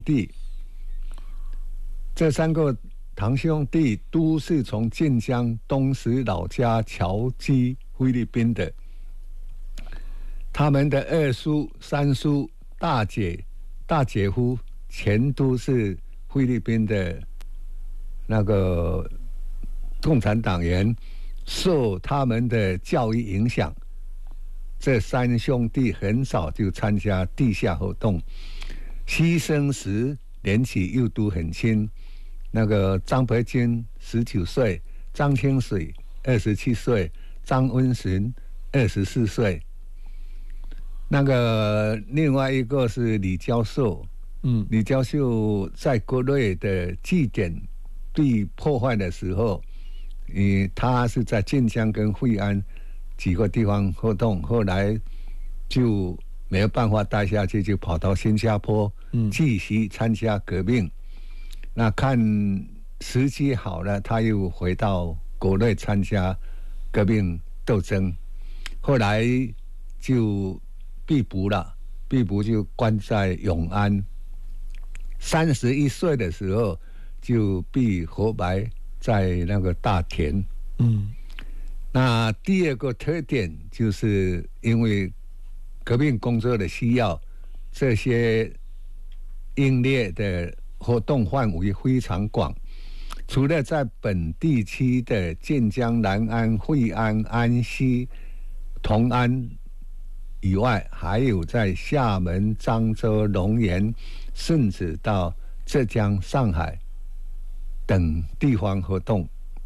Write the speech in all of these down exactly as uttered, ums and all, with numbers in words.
弟，这三个堂兄弟都是从晋江东石老家侨居菲律宾的。他们的二叔、三叔、大姐、大姐夫全都是菲律宾的那个共产党员，受他们的教育影响，这三兄弟很早就参加地下活动。牺牲时年纪又都很轻，那个张培军十九岁，张清水二十七岁，张温循二十四岁。那个另外一个是李教授，嗯，李教授在国内的据点被破坏的时候，嗯，他是在晋江跟惠安几个地方活动，后来就没有办法待下去，就跑到新加坡继续参加革命。嗯、那看时机好了，他又回到国内参加革命斗争。后来就被捕了，被捕就关在永安。三十一岁的时候就被活埋在那个大田。嗯，那第二个特点就是因为革命工作的需要，这些英烈的活动范围非常广，除了在本地区的晋江、南安、惠安、安溪、同安以外，还有在厦门、漳州、龙岩，甚至到浙江、上海等地方活动。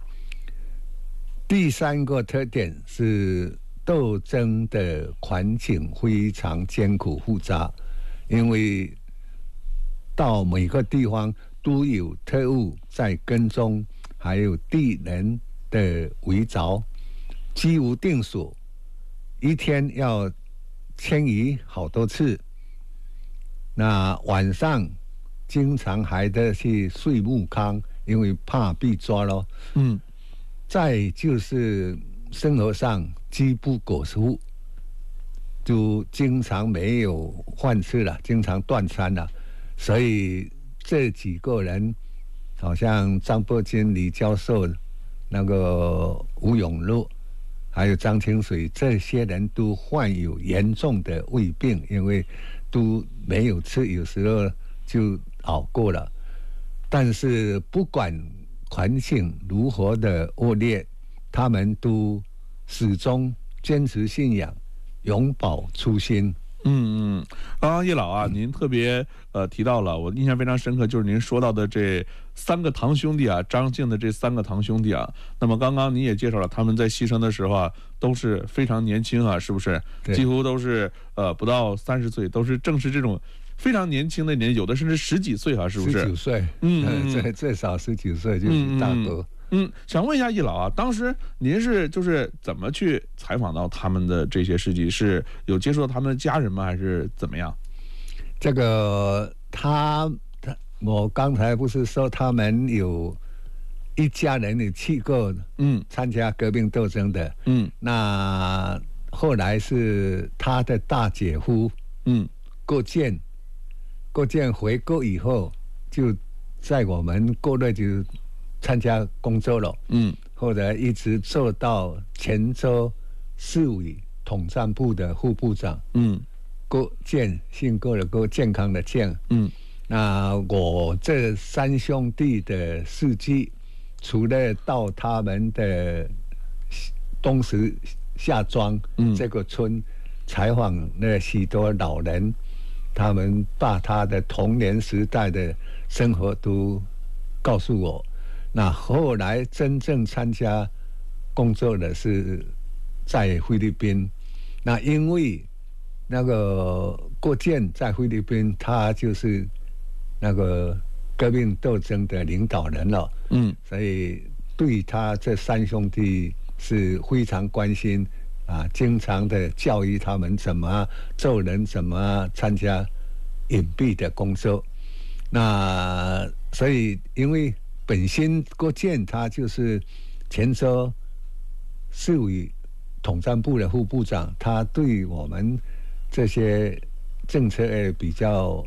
第三个特点是斗争的环境非常艰苦复杂，因为到每个地方都有特务在跟踪，还有敌人的围剿，居无定所，一天要迁移好多次。那晚上经常还得去睡木糠，因为怕被抓咯。嗯，再就是生活上饥不果腹，就经常没有饭吃了，经常断餐了。所以这几个人，好像张伯钧、李教授、那个吴永乐，还有张清水，这些人都患有严重的胃病，因为都没有吃，有时候就熬过了。但是不管环境如何的恶劣，他们都始终坚持信仰，永葆初心。 嗯嗯，刚刚叶老啊，您特别呃提到了，我印象非常深刻，就是您说到的这三个堂兄弟啊，张静的这三个堂兄弟啊。那么刚刚您也介绍了，他们在牺牲的时候啊，都是非常年轻啊，是不是？几乎都是呃不到三十岁，都是正是这种非常年轻的年，有的甚至十几岁啊，是不是？ 十九岁，嗯，最最少十九岁就是大哥。嗯嗯，想问一下易老啊，当时您是就是怎么去采访到他们的这些事迹？是有接触到他们的家人吗？还是怎么样？ 这个他他，我刚才不是说他们有一家人有七个，嗯，参加革命斗争的，嗯，那后来是他的大姐夫，嗯，郭建，郭建回国以后，就在我们国内就参加工作了，嗯，后来一直做到泉州市委统战部的副部长，嗯，郭健，姓郭的郭，健康的健，嗯，那我这三兄弟的事迹，除了到他们的东石下庄这个村采访那许多老人，他们把他的童年时代的生活都告诉我。那后来真正参加工作的是在菲律宾，那因为那个郭健在菲律宾，他就是那个革命斗争的领导人了，嗯，所以对他这三兄弟是非常关心啊，经常的教育他们怎么做人，怎么参加隐蔽的工作。那所以因为本身郭健他就是泉州市委统战部的副部长，他对我们这些政策比较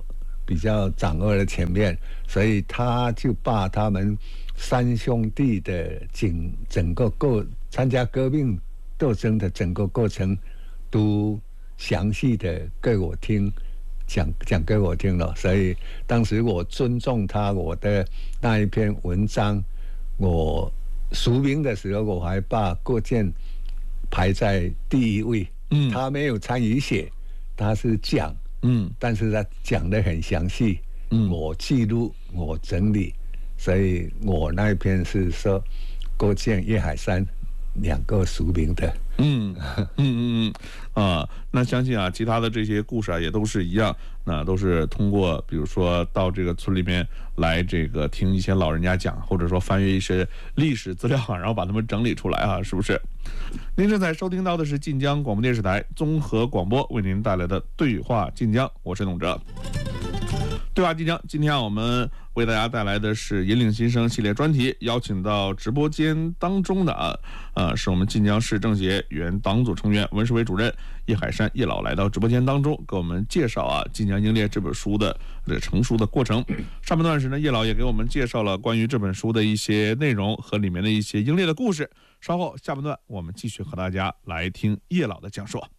比较掌握了前面，所以他就把他们三兄弟的整整个过参加革命斗争的整个过程都详细的给我听，讲讲给我听了。所以当时我尊重他，我的那一篇文章，我署名的时候，我还把郭建排在第一位。嗯，他没有参与写，他是讲，嗯，但是他讲得很详细，嗯，我记录，我整理，所以我那一篇是说郭建、叶海山两个署名的。 嗯嗯嗯嗯啊，那相信啊，其他的这些故事啊，也都是一样，那都是通过，比如说到这个村里面来，这个听一些老人家讲，或者说翻阅一些历史资料啊，然后把它们整理出来啊，是不是？您正在收听到的是晋江广播电视台综合广播为您带来的对话晋江，我是董哲。对话晋江，今天啊，我们为大家带来的是引领新生系列专题，邀请到直播间当中的啊，呃，是我们晋江市政协原党组成员、文史委主任叶海山叶老来到直播间当中，给我们介绍啊《晋江英烈》这本书的这成书的过程。上半段时呢，叶老也给我们介绍了关于这本书的一些内容和里面的一些英烈的故事。稍后下半段，我们继续和大家来听叶老的讲述。